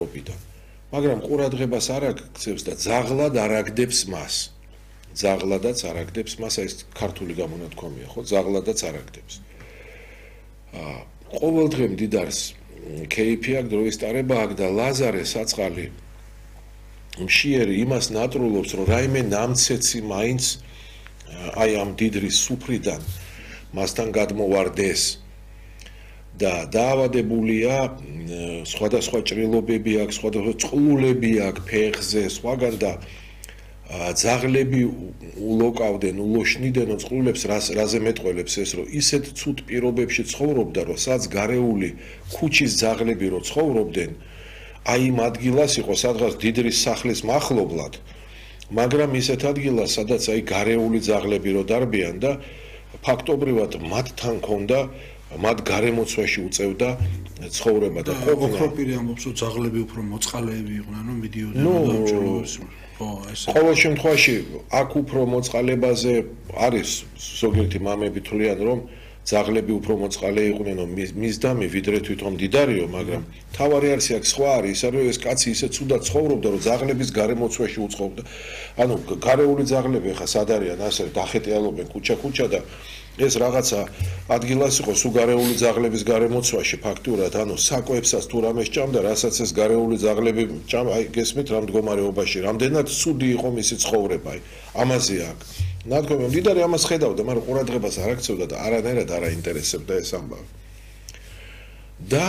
მაგრამ ყურადღებას არ აქცევს და ძაღლად არ აგდებს მას. ძაღლადაც არ აგდებს მას, ეს ქართული გამონათქვამია, ხო? ძაღლადაც არ აგდებს. ყოველდღე მდიდარს кейფი აქვს, დროის ტარება აქვს და ლაზარე საწყალი მშიერი იმას ნატრულობს, რომ რაიმე ნამცეცი მაინც აი ამ დიდრის სუფრიდან მასთან გადმოვარდეს და დაავადებულია, სხვადასხვა ჭრილობები აქვს, სხვადასხვა წყლულები აქვს ფეხზე, სხვაგან და ძაღლები ულოკავდნენ, ულოშნიდნენ წყლულებს, რაზე მეტყველებს ეს, რომ ისეთ ცუდ პირობებში ცხოვრობდა, რომ სადაც გარეული ქუჩის ძაღლები რო ცხოვრობდნენ, აი იმ ადგილას იყო სადღაც დიდრის სახლის მახლობლად, მაგრამ ისეთ ადგილას, სადაც აი გარეული ძაღლები რო დარბიან და ფაქტობრივად მათთან ქონდა მათ გარემოცვაში უწევდა ცხოვრება და ოქროპირი ამბობს, რომ ძაღლები უფრო მოწყალეები იყვნენ, რომ მიდიოდნენ დამჭირვებებს. ყოველ შემთხვევაში აქ უფრო მოწყალებაზე არის ზოგიერთი მამები თვლიან, რომ ძაღლები უფრო მოწყალე იყვნენ, რომ მისდამი ვიდრე თვითონ მდიდარიო, მაგრამ თავარი არის აქ სხვა არის, ისე რომ ეს კაცი ისე ცუდად ცხოვრობდა, რომ ძაღლების გარემოცვაში უწყობდა. ანუ გარეული ძაღლები ხა სად არიან, ასე დახეტიალობენ ქუჩა-ქუჩა და ეს რაღაცა ადგილას იყო სულ გარეული ძაღლების გარემოცვაში ფაქტურად, ანუ საკვებსაც თუ რამე სჭამდა, რასაც ეს გარეული ძაღლები აი გესმით რა მდგომარეობაში, რამდენად ცუდი იყო მისი ცხოვრება, აი ამაზე აქვს. ნათქვამი მდიდარი ამას ხედავდა, მაგრამ ყურადღებას არ აქცევდა და არანაირად არ აინტერესებდა ეს ამბავი. და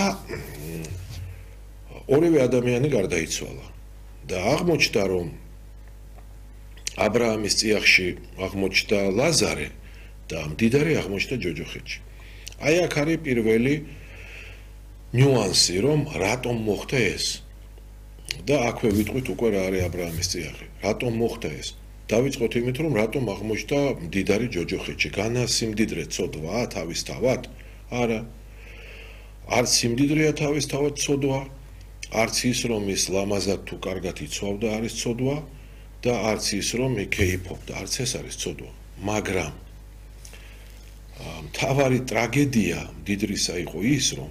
ორივე ადამიანი გარდაიცვალა და აღმოჩნდა, რომ აბრაამის წიაღში აღმოჩნდა ლაზარე და მდიდარი აღმოჩნდა ჯოჯოხეთში. აი აქ არის პირველი ნიუანსი, რომ რატომ მოხდა ეს. და აქვე ვიტყვით უკვე რა არის აბრაამის წიაღი. რატომ მოხდა ეს? დავიწყოთ იმით, რომ რატომ აღმოჩნდა მდიდარი ჯოჯოხეთში. განა სიმდიდრე ცოდვა თავისთავად? არა. არც სიმდიდრეა თავისთავად ცოდვა, არც ის რომ ის ლამაზად თუ კარგად იცვავდა არის ცოდვა და არც ის რომ იკეიფობდა, არც ეს არის ცოდვა. მაგრამ მთავარი ტრაგედია მდიდრისა იყო ის, რომ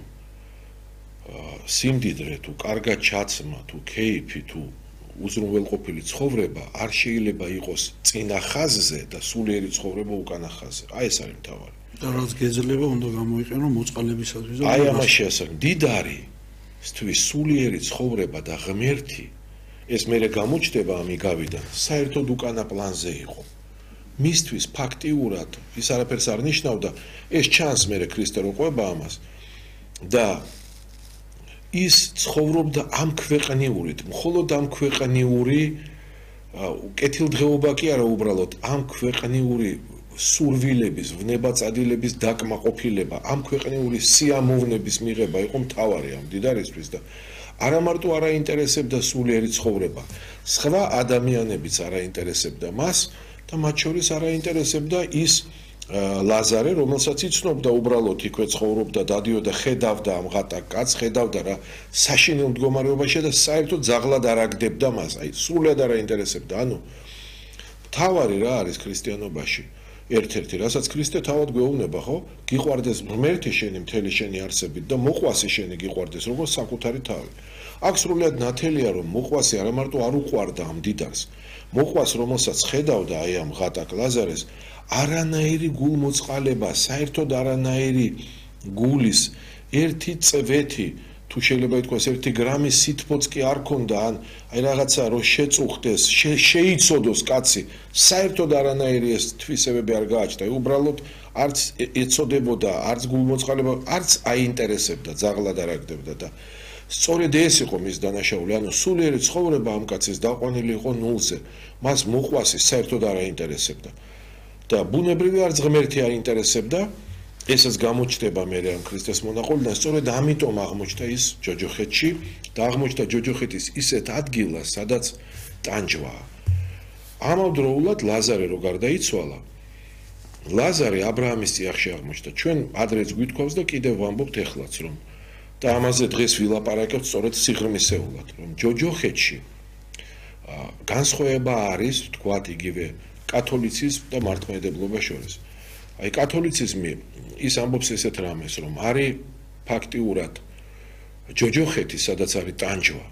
სიმდიდრე თუ კარგად ჩაცმა თუ кейფი თუ უზრუნველყოფილი ცხოვრება არ შეიძლება იყოს წინა ხაზზე და სულიერი ცხოვრება უკანა ხაზზე. აი ეს არის მთავარი. და რაც გეძლება უნდა გამოიყენო მოწყალებისათვის. აი ამას შეასრულა. მდიდარი თვის სულიერი ცხოვრება და ღმერთი ეს მერე გამოჩნდება ამიგავიდან საერთოდ უკანა პლანზე იყო. მისთვის ფაქტიურად ის არაფერს არ ნიშნავდა, ეს ჩანს მერე ქრისტე რო ყვება ამას და ის ცხოვრობდა ამ ქვეყნიურით, მხოლოდ ამ ქვეყნიური კეთილდღეობა კი არა უბრალოდ ამ ქვეყნიური სურვილების, ვნებაწადილების დაკმაყოფილება, ამ ქვეყნიური სიამოვნების მიღება იყო მთავარი ამ მდიდარისთვის და არა მარტო არ აინტერესებდა სულიერი ცხოვრება, სხვა ადამიანებიც არ აინტერესებდა მას და მათ შორის არ აინტერესებდა ის ლაზარე, რომელსაც იცნობდა უბრალოდ იქვე ცხოვრობდა, დადიოდა, ხედავდა ამ ღატაკ კაცს, ხედავდა რა საშინელ მდგომარეობაში და საერთოდ ძაღლად არ აგდებდა მას, აი სულად არ აინტერესებდა. ანუ მთავარი რა არის ქრისტიანობაში? ერთ-ერთი, რასაც ქრისტე თავად გვეუბნება, ხო? გიყვარდეს ღმერთი შენი მთელი შენი არსებით და მოყვასი შენი გიყვარდეს, როგორც საკუთარი თავი. აქ სრულად ნათელია, რომ მოყვასი არა მარტო არ უყვარდა ამ მდიდარს, მოყვას, რომელსაც ხედავდა აი ამ ღატაკ ლაზარეს, არანაირი გულმოწყალება, საერთოდ არანაირი გულის ერთი წვეთი, თუ შეიძლება ითქვას, 1 გრამი სითბოც კი არ ქონდა, ან აი რაღაცა რო შეწუხდეს, შეიცოდოს კაცი, საერთოდ არანაირი ეს თვისებები არ გააჩნდა. უბრალოდ არც ეცოდებოდა, არც გულმოწყალება, არც აინტერესებდა, ძაღლად არ აგდებდა და სწორედ ეს იყო მის დანაშაული, ანუ სულიერი ცხოვრება ამ კაცის დაყვანილი იყო ნულზე. მას მოყვასი საერთოდ არ აინტერესებდა. და ბუნებრივი არც ღმერთი აინტერესებდა, ესაც გამოჩნდება მე ამ ქრისტეს მონაყოლიდან, სწორედ ამიტომ აღმოჩნდა ის ჯოჯოხეთში და აღმოჩნდა ჯოჯოხეთის ისეთ ადგილას, სადაც ტანჯვაა. ამავდროულად ლაზარე რო გარდაიცვალა, ლაზარე აბრაამის წიაღში აღმოჩნდა. ჩვენ ადრეც გვითხოვს და კიდევ ვამბობთ ეხლაც, რომ და ამაზე დღეს ვილაპარაკებთ სწორედ სიღრმისეულად, რომ ჯოჯოხეთში განსხვავება არის, თქვათ იგივე კათოლიციზმ და მართლმადიდებლობა შორის. აი კათოლიციზმი ის ამბობს ესეთ რამეს, რომ არის ფაქტიურად ჯოჯოხეთი, სადაც არის ტანჯვა.